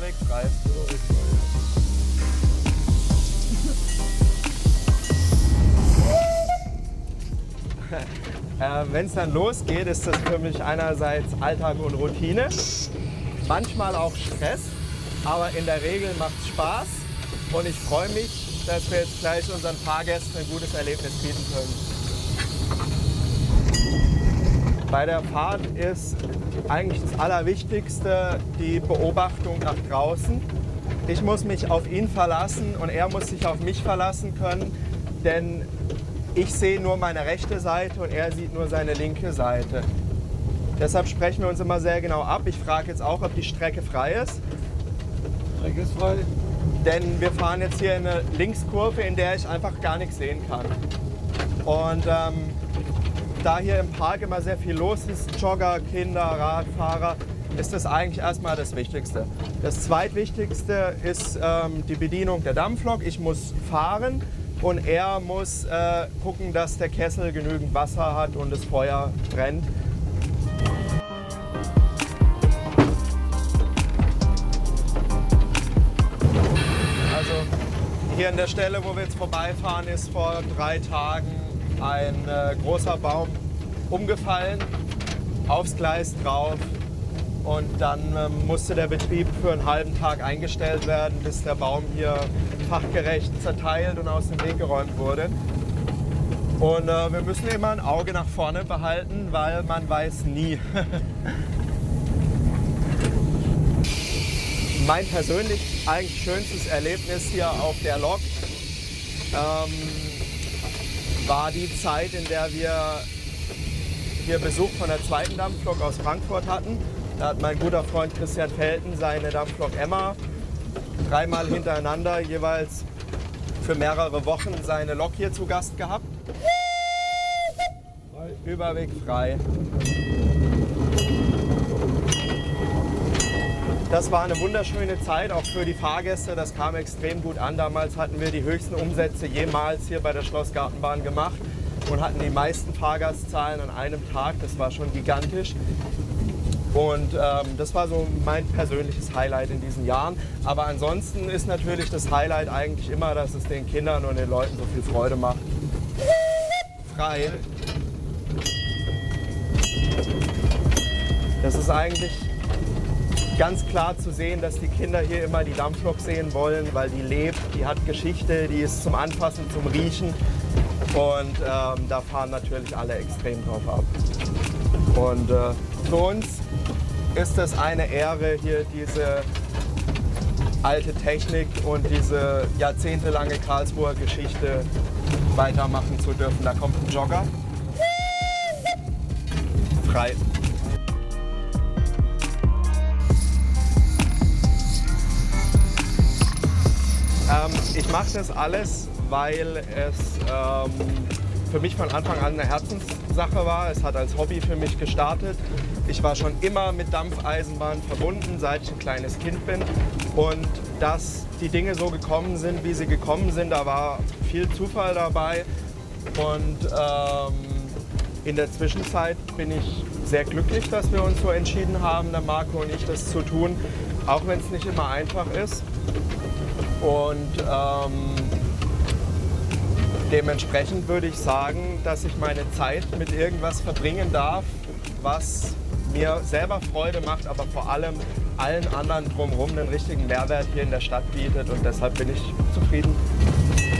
überwegfrei. Wenn es dann losgeht, ist das für mich einerseits Alltag und Routine, manchmal auch Stress, aber in der Regel macht es Spaß und ich freue mich, dass wir jetzt gleich unseren Fahrgästen ein gutes Erlebnis bieten können. Bei der Fahrt ist eigentlich das Allerwichtigste die Beobachtung nach draußen. Ich muss mich auf ihn verlassen und er muss sich auf mich verlassen können, denn ich sehe nur meine rechte Seite und er sieht nur seine linke Seite. Deshalb sprechen wir uns immer sehr genau ab. Ich frage jetzt auch, ob die Strecke frei ist. Strecke ist frei. Denn wir fahren jetzt hier in eine Linkskurve, in der ich einfach gar nichts sehen kann. Und da hier im Park immer sehr viel los ist, Jogger, Kinder, Radfahrer, ist das eigentlich erstmal das Wichtigste. Das Zweitwichtigste ist die Bedienung der Dampflok. Ich muss fahren. Und er muss gucken, dass der Kessel genügend Wasser hat und das Feuer brennt. Also hier an der Stelle, wo wir jetzt vorbeifahren, ist vor 3 Tagen ein großer Baum umgefallen, aufs Gleis drauf. Und dann musste der Betrieb für einen halben Tag eingestellt werden, bis der Baum hier fachgerecht zerteilt und aus dem Weg geräumt wurde. Und wir müssen immer ein Auge nach vorne behalten, weil man weiß nie. Mein persönlich eigentlich schönstes Erlebnis hier auf der Lok war die Zeit, in der wir hier Besuch von der zweiten Dampflok aus Frankfurt hatten. Da hat mein guter Freund Christian Felten seine Dampflok Emma 3-mal hintereinander jeweils für mehrere Wochen seine Lok hier zu Gast gehabt. Überwegfrei. Das war eine wunderschöne Zeit, auch für die Fahrgäste. Das kam extrem gut an. Damals hatten wir die höchsten Umsätze jemals hier bei der Schlossgartenbahn gemacht und hatten die meisten Fahrgastzahlen an einem Tag. Das war schon gigantisch. Und das war so mein persönliches Highlight in diesen Jahren. Aber ansonsten ist natürlich das Highlight eigentlich immer, dass es den Kindern und den Leuten so viel Freude macht. Frei. Das ist eigentlich ganz klar zu sehen, dass die Kinder hier immer die Dampflok sehen wollen, weil die lebt, die hat Geschichte, die ist zum Anfassen, zum Riechen. Und da fahren natürlich alle extrem drauf ab. Und für uns ist es eine Ehre, hier diese alte Technik und diese jahrzehntelange Karlsruher Geschichte weitermachen zu dürfen. Da kommt ein Jogger. Frei. Ich mache das alles, weil es für mich von Anfang an eine Herzenssache war. Es hat als Hobby für mich gestartet. Ich war schon immer mit Dampfeisenbahn verbunden, seit ich ein kleines Kind bin. Und dass die Dinge so gekommen sind, wie sie gekommen sind, da war viel Zufall dabei. Und in der Zwischenzeit bin ich sehr glücklich, dass wir uns so entschieden haben, der Marco und ich, das zu tun, auch wenn es nicht immer einfach ist. Und dementsprechend würde ich sagen, dass ich meine Zeit mit irgendwas verbringen darf, was mir selber Freude macht, aber vor allem allen anderen drumherum einen richtigen Mehrwert hier in der Stadt bietet. Und deshalb bin ich zufrieden.